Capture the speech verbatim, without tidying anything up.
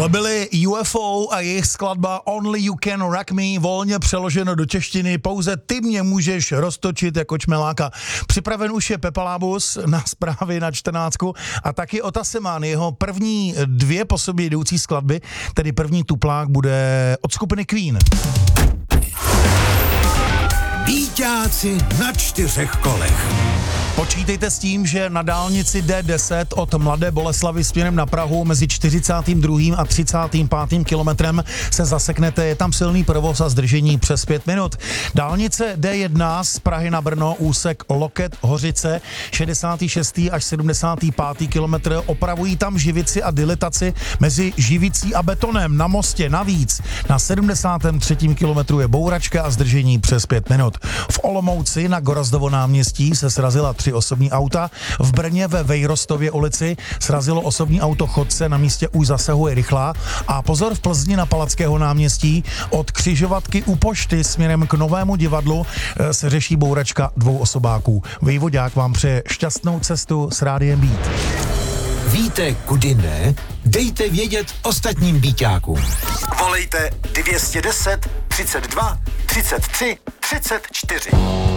Tohle byly U F O a jejich skladba Only You Can Rock Me, volně přeloženo do češtiny, pouze ty mě můžeš roztočit jako čmeláka. Připraven už je Pepa Lábus na zprávy na čtrnáctku a taky Ota Semán. Jeho první dvě po sobě jdoucí skladby, tedy první tuplák, bude od skupiny Queen. Býťáci na čtyřech kolech. Počítejte s tím, že na dálnici D deset od Mladé Boleslavi směrem na Prahu mezi čtyřicátým druhým a třicátým pátým kilometrem se zaseknete, je tam silný provoz a zdržení přes pět minut. Dálnice D jedna z Prahy na Brno, úsek Loket Hořice, šedesátý šestý až sedmdesátý pátý kilometr, opravují tam živici a dilataci mezi živicí a betonem na mostě. Navíc na sedmdesátém třetím kilometru je bouračka a zdržení přes pět minut. V Olomouci na Gorazdovo náměstí se srazila tři osobní auta. V Brně ve Vejrostově ulici srazilo osobní auto chodce, na místě už zasahuje rychlá. A pozor, v Plzni na Palackého náměstí od křižovatky u pošty směrem k Novému divadlu se řeší bouračka dvou osobáků. Vejvodák vám přeje šťastnou cestu s Rádiem Beat. Víte, kudy ne? Dejte vědět ostatním býťákům. Volejte dvě stě deset, třicet dva, třicet tři, třicet čtyři.